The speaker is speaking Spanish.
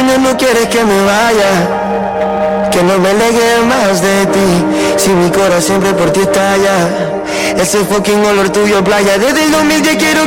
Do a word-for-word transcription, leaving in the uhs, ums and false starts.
años no quieres que me vaya, que no me alegue más de ti. Si mi corazón siempre por ti estalla, ese fucking olor tuyo playa. Desde el dos mil diez quiero